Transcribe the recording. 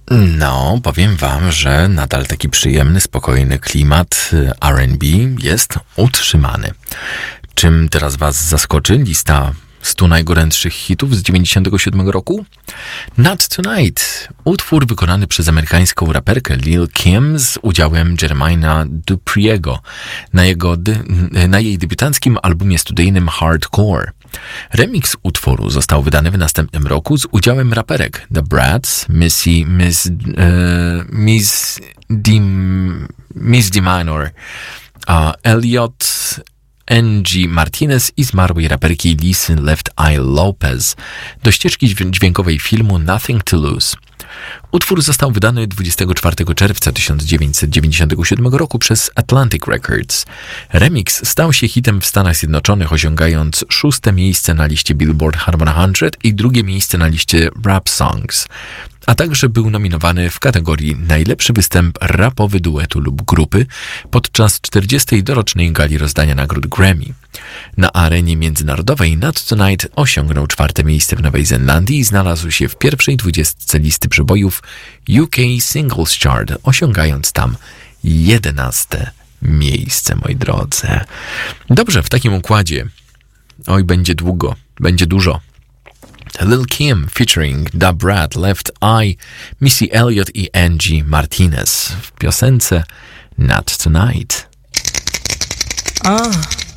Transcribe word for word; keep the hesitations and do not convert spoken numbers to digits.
No, powiem wam, że nadal taki przyjemny, spokojny klimat R and B jest utrzymany. Czym teraz was zaskoczy lista stu najgorętszych hitów z dziewięćdziesiątego siódmego roku? Not Tonight, utwór wykonany przez amerykańską raperkę Lil Kim z udziałem Jermaina Dupriego na, jego dy, na jej debiutanckim albumie studyjnym Hardcore. Remix utworu został wydany w następnym roku z udziałem raperek The Brats, Missy, Miss, uh, Miss, Dim, Miss D Minor, uh, Elliot, Angie Martinez i zmarłej raperki Lisy Left Eye Lopez do ścieżki dźwiękowej filmu Nothing to Lose. Utwór został wydany dwudziestego czwartego czerwca tysiąc dziewięćset dziewięćdziesiątego siódmego roku przez Atlantic Records. Remix stał się hitem w Stanach Zjednoczonych, osiągając szóste miejsce na liście Billboard Hot sto i drugie miejsce na liście Rap Songs, a także był nominowany w kategorii Najlepszy występ rapowy duetu lub grupy podczas czterdziestej dorocznej gali rozdania nagród Grammy. Na arenie międzynarodowej Not Tonight osiągnął czwarte miejsce w Nowej Zelandii i znalazł się w pierwszej dwudziestce listy przebojów U K Singles Chart, osiągając tam jedenaste miejsce, moi drodzy. Dobrze, w takim układzie. Oj, będzie długo, będzie dużo. Lil Kim featuring Da Brat, Left Eye, Missy Elliott i Angie Martinez w piosence Not Tonight. Ah.